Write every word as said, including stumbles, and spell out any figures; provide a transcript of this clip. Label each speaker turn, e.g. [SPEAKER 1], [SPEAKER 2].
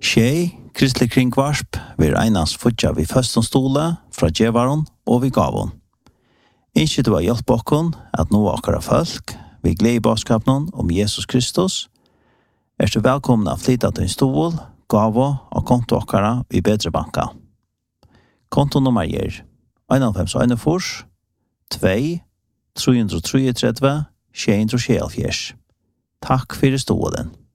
[SPEAKER 1] Tjej, kristelig kringvarsp, vi einans futja vi først stole fra djevaren og vi gavon. Ikke du har hjelp okkon at nå akkara folk, vi gleder i baskapen om Jesus Kristus, er du velkomna å flytta til en stol, gavo og konto akkara i bedre banka. Kontonummer er en fem en fors, to, tre tre tre, sju tre sju. Takk for stolen.